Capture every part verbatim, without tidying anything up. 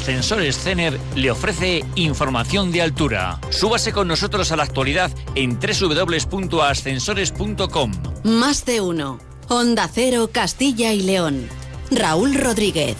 Ascensores Cener le ofrece información de altura. Súbase con nosotros a la actualidad en doble u doble u doble u punto ascensores punto com. Más de uno. Onda Cero, Castilla y León. Raúl Rodríguez.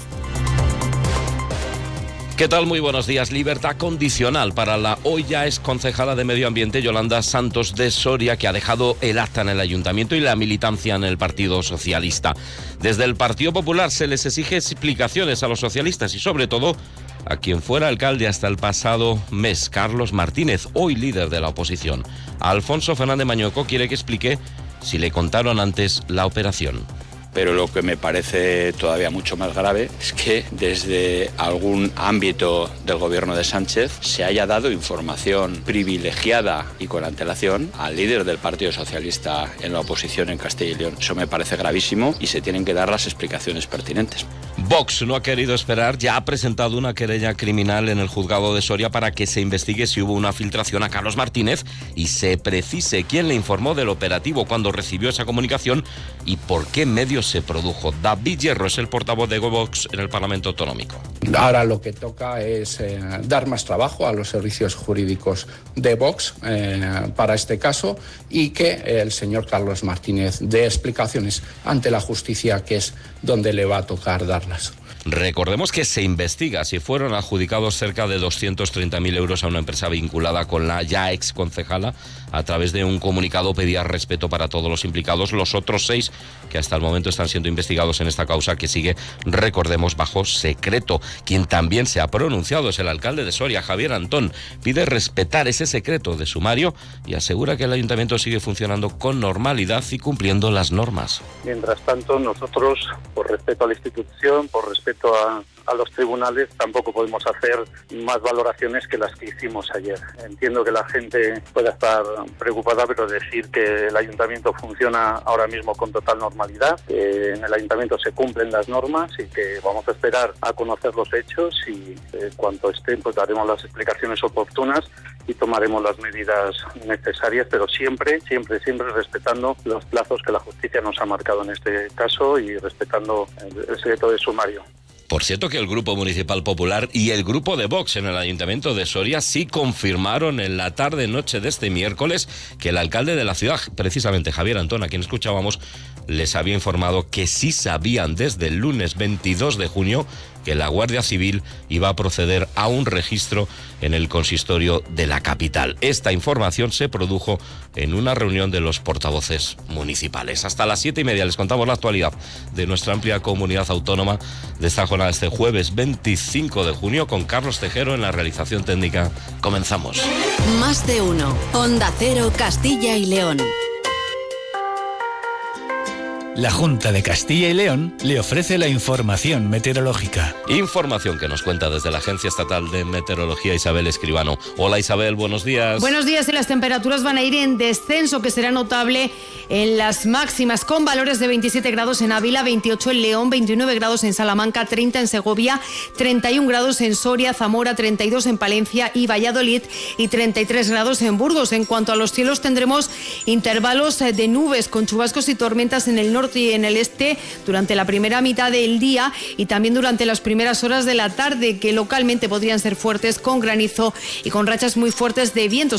¿Qué tal? Muy buenos días. Libertad condicional para la hoy ya ex concejala de Medio Ambiente Yolanda Santos de Soria, que ha dejado el acta en el ayuntamiento y la militancia en el Partido Socialista. Desde el Partido Popular se les exige explicaciones a los socialistas y sobre todo a quien fuera alcalde hasta el pasado mes, Carlos Martínez, hoy líder de la oposición. Alfonso Fernández Mañueco quiere que explique si le contaron antes la operación. Pero lo que me parece todavía mucho más grave es que desde algún ámbito del gobierno de Sánchez se haya dado información privilegiada y con antelación al líder del Partido Socialista en la oposición en Castilla y León. Eso me parece gravísimo y se tienen que dar las explicaciones pertinentes. Vox no ha querido esperar, ya ha presentado una querella criminal en el juzgado de Soria para que se investigue si hubo una filtración a Carlos Martínez y se precise quién le informó del operativo, cuando recibió esa comunicación y por qué medios se produjo. David Hierro es el portavoz de Vox en el Parlamento Autonómico. Ahora lo que toca es eh, dar más trabajo a los servicios jurídicos de Vox eh, para este caso y que el señor Carlos Martínez dé explicaciones ante la justicia, que es donde le va a tocar darlas. Recordemos que se investiga si fueron adjudicados cerca de doscientos treinta mil euros a una empresa vinculada con la ya ex concejala. A través de un comunicado pedía respeto para todos los implicados. Los otros seis que hasta el momento están siendo investigados en esta causa, que sigue, recordemos, bajo secreto. Quien también se ha pronunciado es el alcalde de Soria, Javier Antón. Pide respetar ese secreto de sumario y asegura que el ayuntamiento sigue funcionando con normalidad y cumpliendo las normas. Mientras tanto, nosotros, por respeto a la institución, por respeto A, a los tribunales, tampoco podemos hacer más valoraciones que las que hicimos ayer. Entiendo que la gente pueda estar preocupada, pero decir que el ayuntamiento funciona ahora mismo con total normalidad, que en el ayuntamiento se cumplen las normas y que vamos a esperar a conocer los hechos y eh, cuanto estén, pues daremos las explicaciones oportunas y tomaremos las medidas necesarias, pero siempre, siempre, siempre respetando los plazos que la justicia nos ha marcado en este caso y respetando el, el secreto de sumario. Por cierto que el Grupo Municipal Popular y el Grupo de Vox en el Ayuntamiento de Soria sí confirmaron en la tarde-noche de este miércoles que el alcalde de la ciudad, precisamente Javier Antón, a quien escuchábamos, les había informado que sí sabían desde el lunes veintidós de junio que la Guardia Civil iba a proceder a un registro en el consistorio de la capital. Esta información se produjo en una reunión de los portavoces municipales. Hasta las siete y media les contamos la actualidad de nuestra amplia comunidad autónoma de esta jornada, este jueves veinticinco de junio, con Carlos Tejero en la realización técnica. Comenzamos. Más de uno. Onda Cero, Castilla y León. La Junta de Castilla y León le ofrece la información meteorológica. Información que nos cuenta desde la Agencia Estatal de Meteorología Isabel Escribano. Hola Isabel, buenos días. Buenos días, y las temperaturas van a ir en descenso, que será notable en las máximas, con valores de veintisiete grados en Ávila, veintiocho en León, veintinueve grados en Salamanca, treinta en Segovia, treinta y un grados en Soria, Zamora, treinta y dos en Palencia y Valladolid y treinta y tres grados en Burgos. En cuanto a los cielos, tendremos intervalos de nubes con chubascos y tormentas en el norte y en el este durante la primera mitad del día y también durante las primeras horas de la tarde, que localmente podrían ser fuertes, con granizo y con rachas muy fuertes de vientos.